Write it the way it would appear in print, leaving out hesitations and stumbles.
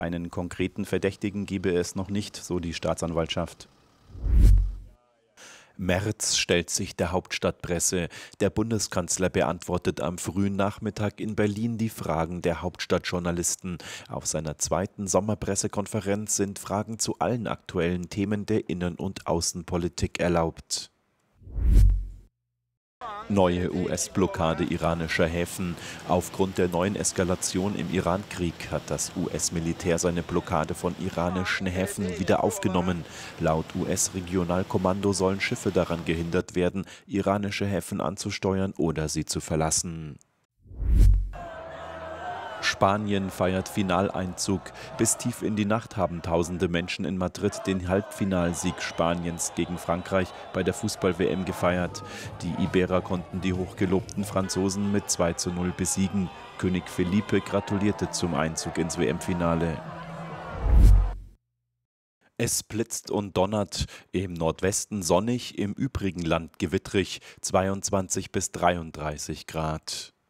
Einen konkreten Verdächtigen gebe es noch nicht, so die Staatsanwaltschaft. Merz stellt sich der Hauptstadtpresse. Der Bundeskanzler beantwortet am frühen Nachmittag in Berlin die Fragen der Hauptstadtjournalisten. Auf seiner zweiten Sommerpressekonferenz sind Fragen zu allen aktuellen Themen der Innen- und Außenpolitik erlaubt. Neue US-Blockade iranischer Häfen. Aufgrund der neuen Eskalation im Iran-Krieg hat das US-Militär seine Blockade von iranischen Häfen wieder aufgenommen. Laut US-Regionalkommando sollen Schiffe daran gehindert werden, iranische Häfen anzusteuern oder sie zu verlassen. Spanien feiert Finaleinzug. Bis tief in die Nacht haben tausende Menschen in Madrid den Halbfinalsieg Spaniens gegen Frankreich bei der Fußball-WM gefeiert. Die Iberer konnten die hochgelobten Franzosen mit 2:0 besiegen. König Felipe gratulierte zum Einzug ins WM-Finale. Es blitzt und donnert, im Nordwesten sonnig, im übrigen Land gewittrig, 22 bis 33 Grad.